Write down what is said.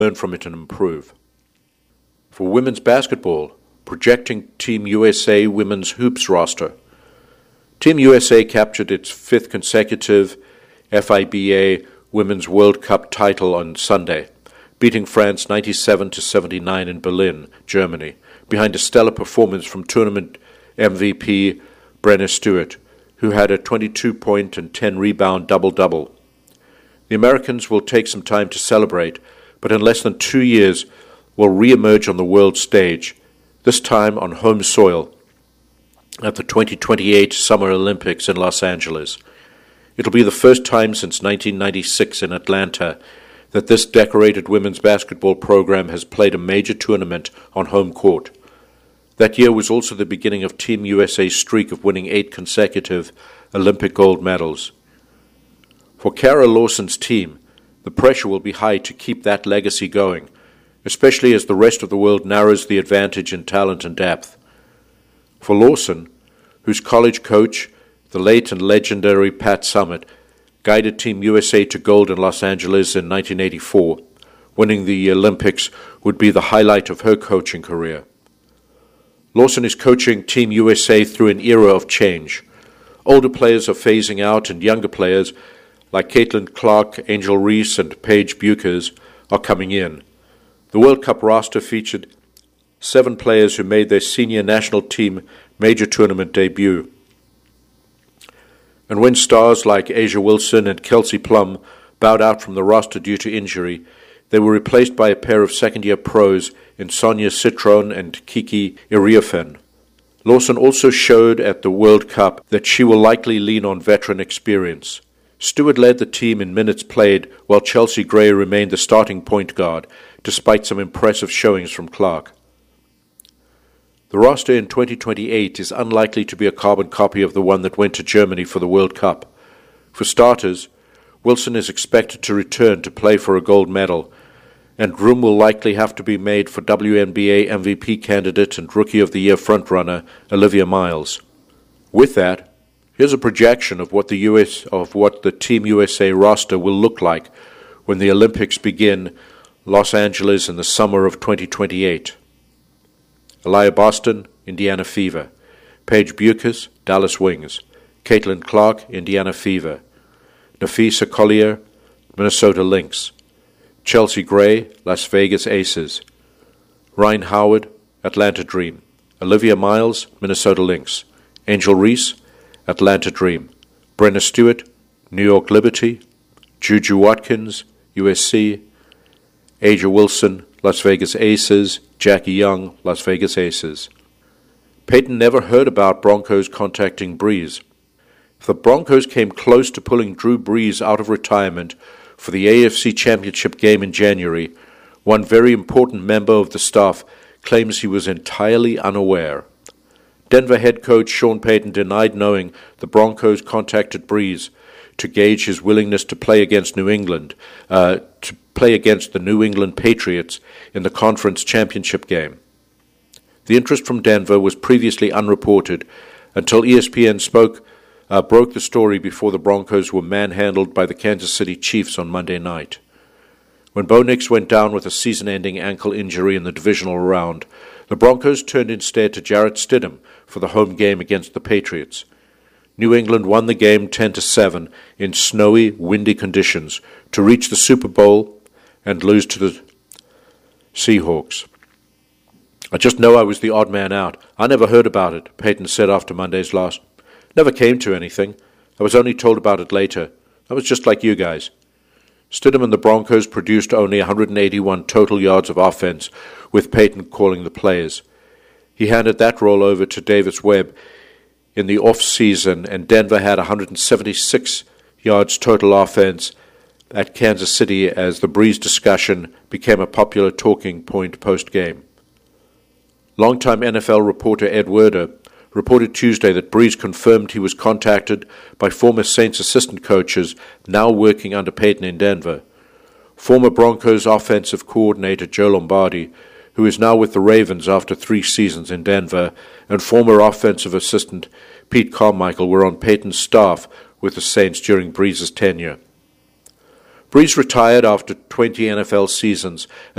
learn from it and improve. For women's basketball, projecting Team USA women's hoops roster. Team USA captured its 5th consecutive FIBA Women's World Cup title on Sunday, beating France 97-79 in Berlin, Germany, behind a stellar performance from tournament MVP Breanna Stewart, who had a 22-point and 10-rebound double-double. The Americans will take some time to celebrate, but in less than 2 years will re-emerge on the world stage, this time on home soil, at the 2028 Summer Olympics in Los Angeles. It'll be the first time since 1996 in Atlanta that this decorated women's basketball program has played a major tournament on home court. That year was also the beginning of Team USA's streak of winning 8 consecutive Olympic gold medals. For Kara Lawson's team, the pressure will be high to keep that legacy going, especially as the rest of the world narrows the advantage in talent and depth. For Lawson, whose college coach, the late and legendary Pat Summitt, guided Team USA to gold in Los Angeles in 1984, winning the Olympics would be the highlight of her coaching career. Lawson is coaching Team USA through an era of change. Older players are phasing out and younger players, like Caitlin Clark, Angel Reese, and Paige Bueckers, are coming in. The World Cup roster featured 7 players who made their senior national team major tournament debut. And when stars like A'ja Wilson and Kelsey Plum bowed out from the roster due to injury, they were replaced by a pair of second-year pros in Sonia Citron and Kiki Iriafen. Lawson also showed at the World Cup that she will likely lean on veteran experience. Stewart led the team in minutes played, while Chelsea Gray remained the starting point guard, despite some impressive showings from Clark. The roster in 2028 is unlikely to be a carbon copy of the one that went to Germany for the World Cup. For starters, Wilson is expected to return to play for a gold medal, and room will likely have to be made for WNBA MVP candidate and Rookie of the Year frontrunner Olivia Miles. With that, here's a projection of what the Team USA roster will look like when the Olympics begin Los Angeles in the summer of 2028. Aliyah Boston, Indiana Fever. Paige Bueckers, Dallas Wings. Caitlin Clark, Indiana Fever. Napheesa Collier, Minnesota Lynx. Chelsea Gray, Las Vegas Aces. Rhyne Howard, Atlanta Dream. Olivia Miles, Minnesota Lynx. Angel Reese, Atlanta Dream. Breanna Stewart, New York Liberty. Juju Watkins, USC. A'ja Wilson, Las Vegas Aces. Jackie Young, Las Vegas Aces. Peyton never heard about Broncos contacting Brees. If the Broncos came close to pulling Drew Brees out of retirement for the AFC Championship game in January, one very important member of the staff claims he was entirely unaware. Denver head coach Sean Payton denied knowing the Broncos contacted Brees to gauge his willingness to play against the New England Patriots in the conference championship game. The interest from Denver was previously unreported until ESPN broke the story before the Broncos were manhandled by the Kansas City Chiefs on Monday night. When Bo Nix went down with a season-ending ankle injury in the divisional round, the Broncos turned instead to Jarrett Stidham for the home game against the Patriots. New England won the game 10-7 in snowy, windy conditions to reach the Super Bowl and lose to the Seahawks. I just know I was the odd man out. I never heard about it, Peyton said after Monday's loss. Never came to anything. I was only told about it later. I was just like you guys. Stidham and the Broncos produced only 181 total yards of offense, with Peyton calling the plays. He handed that role over to Davis Webb in the off-season, and Denver had 176 yards total offense at Kansas City as the Brees discussion became a popular talking point post-game. Longtime NFL reporter Ed Werder reported Tuesday that Brees confirmed he was contacted by former Saints assistant coaches now working under Peyton in Denver. Former Broncos offensive coordinator Joe Lombardi, who is now with the Ravens after 3 seasons in Denver, and former offensive assistant Pete Carmichael were on Peyton's staff with the Saints during Brees' tenure. Brees retired after 20 NFL seasons